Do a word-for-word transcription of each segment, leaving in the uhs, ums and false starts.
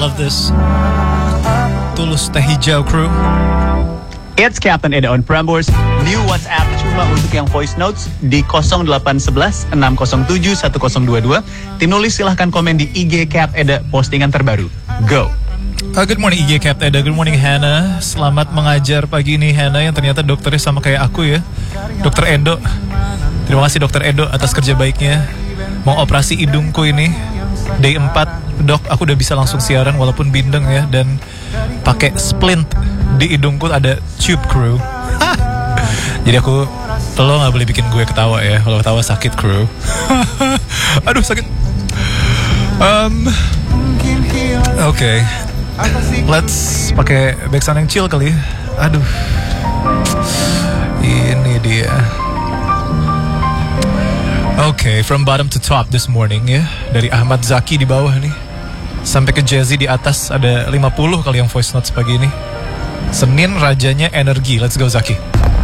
love this. Tulus Teh Hijau crew. It's Captain Eda on Prambors. New WhatsApp cuma untuk yang voice notes di nol delapan satu satu enam nol tujuh satu nol dua dua. Tim nulis silahkan komen di I G Cap Eda postingan terbaru. Go! Uh, good morning I G Cap Eda, good morning Hannah. Selamat mengajar pagi ini Hannah, yang ternyata dokternya sama kayak aku ya, Dokter Edo. Terima kasih Dokter Edo atas kerja baiknya. Mau operasi hidungku ini day empat, dok aku udah bisa langsung siaran walaupun bindeng ya, dan pakai splint di hidungku ada tube crew. Jadi aku, lo gak boleh bikin gue ketawa ya, kalau ketawa sakit crew. Aduh sakit. um, Oke okay. Let's pakai backsound yang chill kali ya. Aduh, ini dia. Oke, okay, from bottom to top this morning ya. Dari Ahmad Zaki di bawah nih sampai ke Jazzy di atas, ada lima puluh kali yang voice notes pagi ini. Senin rajanya energi. Let's go Zaki.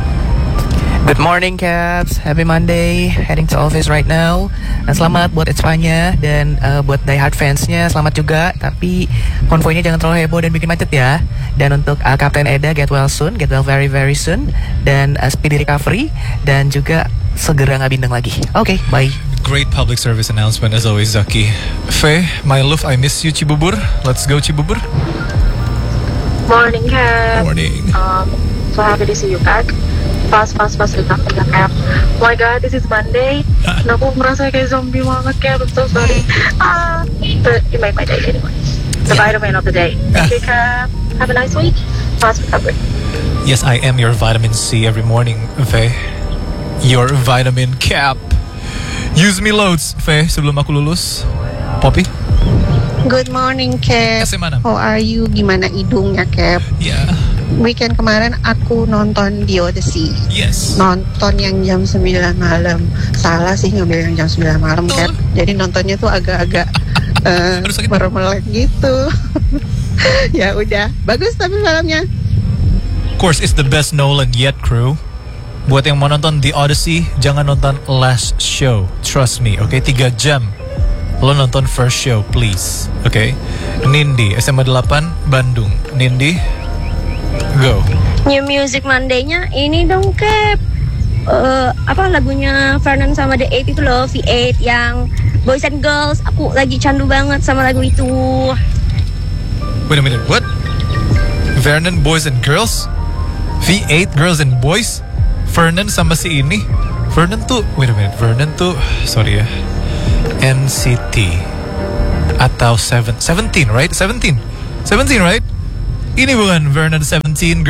Good morning Caps, happy Monday, heading to office right now. Dan selamat buat Espanya dan uh, buat diehard fansnya, selamat juga. Tapi konvoynya jangan terlalu heboh dan bikin macet ya. Dan untuk uh, Kapten Eda, get well soon, get well very very soon. Dan uh, speedy recovery, dan juga segera gak bindeng lagi. Oke, okay, bye. Great public service announcement as always Zaki. Faye, my love, I miss you Cibubur. Let's go Cibubur. Morning Cap. Morning. Um, so happy to see you back. Fast, fast, fast, enough, enough, Cap. Oh my god, this is Monday. And aku merasa kayak zombie banget, Cap. I'm so sorry. Ah, but you made my day anyway. The vitamin of the day. Thank you, Cap. Have a nice week. Fast recovery. Yes, I am your vitamin C every morning, Faye. Your vitamin Cap. Use me loads, Faye, sebelum aku lulus. Poppy? Good morning, Cap. Kasih mana? How are you? Gimana hidungnya, Cap? Ya. Yeah. Weekend kemarin aku nonton The Odyssey. Yes. Nonton yang jam sembilan malam. Salah sih ngambil yang jam sembilan malam, Cap. Jadi nontonnya tuh agak-agak uh, meremelek gitu. Ya udah, bagus tapi filmnya. Of course, it's the best Nolan yet, crew. Buat yang mau nonton The Odyssey, jangan nonton last show. Trust me, oke? Okay? Tiga jam. Lo nonton first show, please. Oke? Okay? Nindi, S M A delapan, Bandung. Nindi, go. New Music Monday-nya ini dong, Cap. Uh, apa lagunya Vernon sama The Eight itu loh, V eight yang Boys and Girls. Aku lagi candu banget sama lagu itu. Wait a minute, what? Vernon Boys and Girls? V eight Girls and Boys? Vernon sama si ini? Vernon tuh, wait a minute, Vernon tuh, sorry ya, N C T atau seven, seventeen, right? seventeen, seventeen, right? Ini bukan Vernon seventeen